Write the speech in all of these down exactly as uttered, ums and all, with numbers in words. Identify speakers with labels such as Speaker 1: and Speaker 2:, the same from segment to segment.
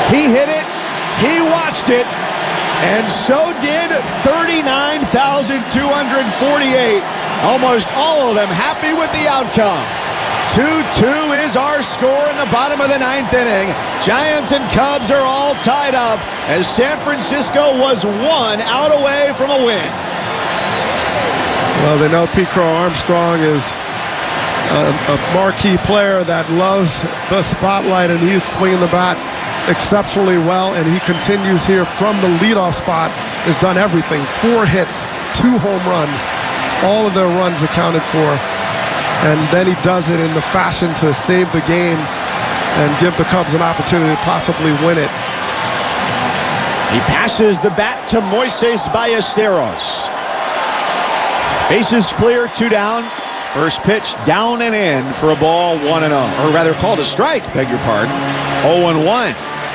Speaker 1: He hit it, he watched it, and so did thirty-nine thousand two hundred forty-eight. Almost all of them happy with the outcome. two two is our score in the bottom of the ninth inning. Giants and Cubs are all tied up as San Francisco was one out away from a win.
Speaker 2: Well, they know Pete Crow Armstrong is a, a marquee player that loves the spotlight, and he's swinging the bat exceptionally well, and he continues here from the leadoff spot. Has done everything. Four hits, two home runs, all of their runs accounted for. And then he does it in the fashion to save the game and give the Cubs an opportunity to possibly win it.
Speaker 1: He passes the bat to Moises Ballesteros. Bases clear, two down. First pitch down and in for a ball, one and oh. Or rather called a strike, beg your pardon. oh and one.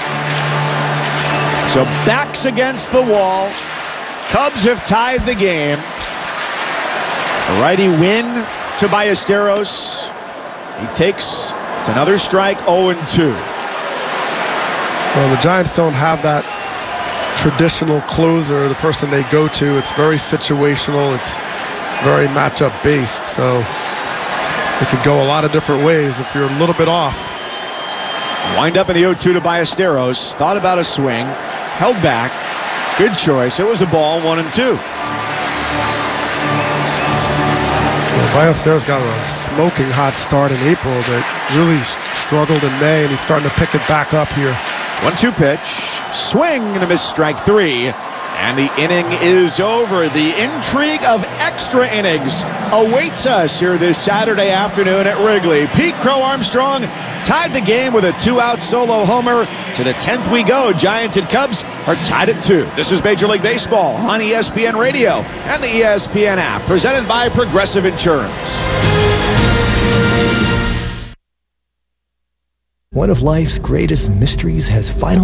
Speaker 1: So backs against the wall. Cubs have tied the game. A righty win to Ballesteros. He takes, it's another strike, oh and two.
Speaker 2: Well, the Giants don't have that traditional closer, the person they go to. It's very situational. It's very matchup based. So it could go a lot of different ways if you're a little bit off.
Speaker 1: Wind up in the oh two to Ballesteros. Thought about a swing. Held back. Good choice. It was a ball, one and two.
Speaker 2: Ballesteros got a smoking hot start in April that really struggled in May, and he's starting to pick it back up here.
Speaker 1: one two pitch. Swing and a miss, strike three. And the inning is over. The intrigue of extra innings awaits us here this Saturday afternoon at Wrigley. Pete Crow Armstrong tied the game with a two-out solo homer. To the tenth we go. Giants and Cubs are tied at two. This is Major League Baseball on E S P N Radio and the E S P N app, presented by Progressive Insurance.
Speaker 3: One of life's greatest mysteries has finally